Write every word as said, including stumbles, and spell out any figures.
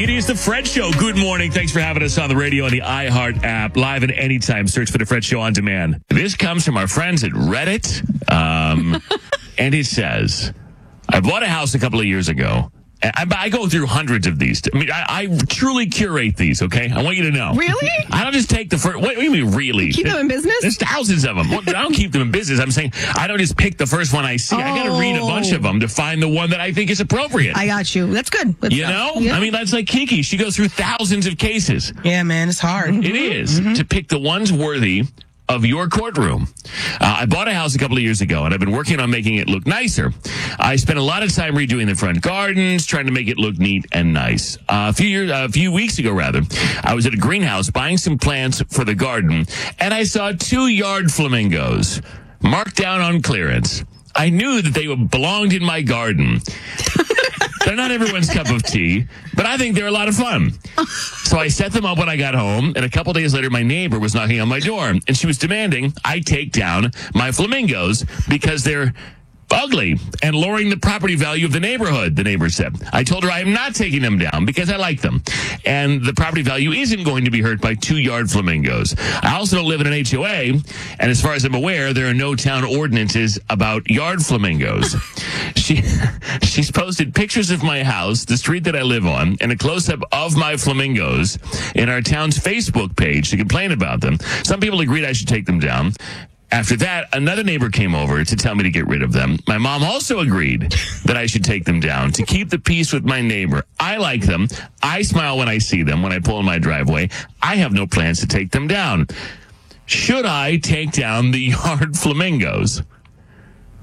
It is the Fred Show. Good morning. Thanks for having us on the radio on the iHeart app. Live at any time. Search for the Fred Show on demand. This comes from our friends at Reddit. Um, and it says, I bought a house a couple of years ago. I, I go through hundreds of these. I mean, I, I truly curate these, okay? I want you to know. Really? I don't just take the first... What do you mean, really? Keep them in business? There's thousands of them. Well, I don't keep them in business. I'm saying I don't just pick the first one I see. Oh. I got to read a bunch of them to find the one that I think is appropriate. I got you. That's good. Let's you go. know? Yeah. I mean, that's like Kiki. She goes through thousands of cases. Yeah, man, it's hard. It is. Mm-hmm. To pick the ones worthy of your courtroom. Uh, I bought a house a couple of years ago, and I've been working on making it look nicer. I spent a lot of time redoing the front gardens, trying to make it look neat and nice. Uh, a few years, uh, a few weeks ago, rather, I was at a greenhouse buying some plants for the garden, and I saw two yard flamingos marked down on clearance. I knew that they belonged in my garden. They're not everyone's cup of tea, but I think they're a lot of fun. So I set them up when I got home, and a couple days later, my neighbor was knocking on my door, and she was demanding I take down my flamingos because they're ugly and lowering the property value of the neighborhood, the neighbor said. I told her I am not taking them down because I like them, and the property value isn't going to be hurt by two-yard flamingos. I also don't live in an H O A, and as far as I'm aware, there are no town ordinances about yard flamingos. She She's posted pictures of my house, the street that I live on, and a close-up of my flamingos in our town's Facebook page to complain about them. Some people agreed I should take them down. After that, another neighbor came over to tell me to get rid of them. My mom also agreed that I should take them down to keep the peace with my neighbor. I like them. I smile when I see them, when I pull in my driveway. I have no plans to take them down. Should I take down the yard flamingos?